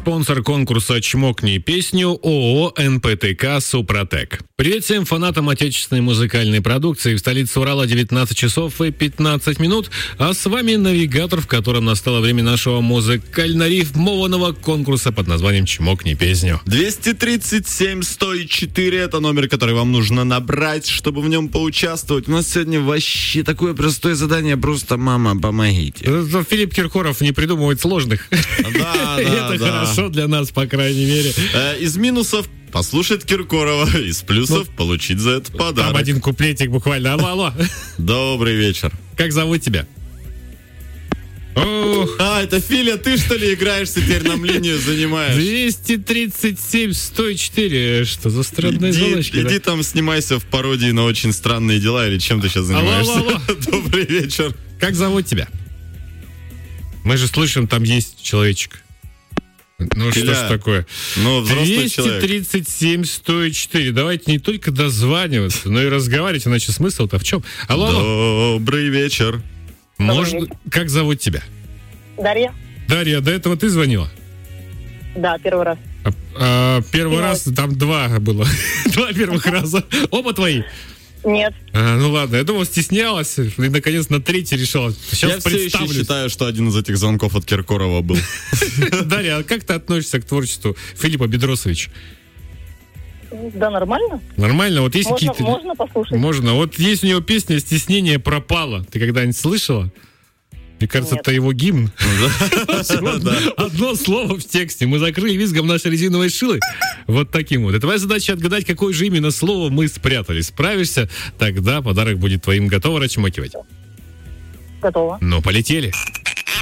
Спонсор конкурса «Чмокни песню» ООО «НПТК Супротек». Привет всем фанатам отечественной музыкальной продукции. В столице Урала 19 часов и 15 минут. А с вами навигатор, в котором настало время нашего музыкально-рифмованного конкурса под названием «Чмокни песню». 237-104 это номер, который вам нужно набрать, чтобы в нем поучаствовать. У нас сегодня вообще такое простое задание. Просто, мама, помогите. Филипп Киркоров не придумывает сложных. Да, это хорошо для нас, по крайней мере. Из минусов послушать Киркорова, из плюсов получить за это подарок. Там один куплетик буквально. Алло. Добрый вечер. Как зовут тебя? Это Филя, ты что ли играешь теперь, нам линию занимаешь? 237-104. Что за странные звоночки? Иди там снимайся в пародии на «Очень странные дела» или чем ты сейчас занимаешься. Алло. Добрый вечер. Как зовут тебя? Мы же слышим, там есть человечек. Ну Филя, что ж такое? Ну, взрослый человек. 237-104. Давайте не только дозваниваться, но и разговаривать, иначе смысл-то в чем? Алло. Добрый вечер. Можно... Как зовут тебя? Дарья. Дарья, до этого ты звонила? Да, первый раз. Первый раз, там два было. Два первых раза. Оба твои? Нет. Ну ладно, я думал, стеснялась и, наконец, на третий решила. Сейчас Я все еще считаю, что один из этих звонков от Киркорова был. Дарья, а как ты относишься к творчеству Филиппа Бедросовича? Да, нормально. Нормально? Вот есть какие-то... Можно послушать. Можно. Вот есть у него песня «Стеснение пропало». Ты когда-нибудь слышала? Мне кажется, это его гимн. Одно слово в тексте. Мы закрыли визгом наши резиновые шилы. Вот таким вот. И твоя задача отгадать, какое же именно слово мы спрятали. Справишься, тогда подарок будет твоим. Готова расчмокивать? Готово. Ну, полетели.